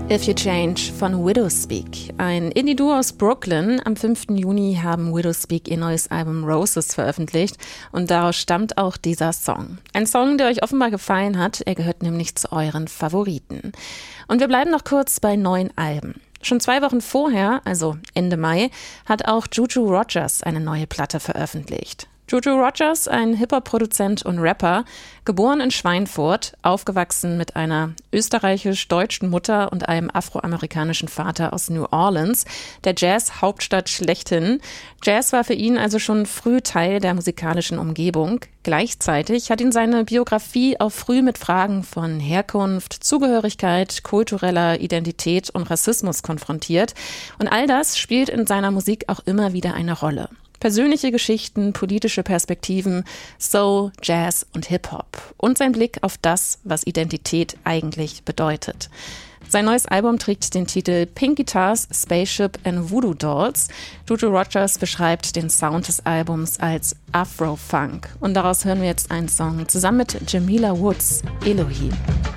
If You Change von Widowspeak, ein Indie-Duo aus Brooklyn. Am 5. Juni haben Widowspeak ihr neues Album Roses veröffentlicht und daraus stammt auch dieser Song. Ein Song, der euch offenbar gefallen hat, er gehört nämlich zu euren Favoriten. Und wir bleiben noch kurz bei neuen Alben. Schon 2 Wochen vorher, also Ende Mai, hat auch Juju Rogers eine neue Platte veröffentlicht. Juju Rogers, ein Hip-Hop-Produzent und Rapper, geboren in Schweinfurt, aufgewachsen mit einer österreichisch-deutschen Mutter und einem afroamerikanischen Vater aus New Orleans, der Jazz-Hauptstadt schlechthin. Jazz war für ihn also schon früh Teil der musikalischen Umgebung. Gleichzeitig hat ihn seine Biografie auch früh mit Fragen von Herkunft, Zugehörigkeit, kultureller Identität und Rassismus konfrontiert. Und all das spielt in seiner Musik auch immer wieder eine Rolle. Persönliche Geschichten, politische Perspektiven, Soul, Jazz und Hip-Hop und sein Blick auf das, was Identität eigentlich bedeutet. Sein neues Album trägt den Titel Pink Guitars, Spaceship and Voodoo Dolls. Juju Rogers beschreibt den Sound des Albums als Afro-Funk und daraus hören wir jetzt einen Song zusammen mit Jamila Woods, Elohim.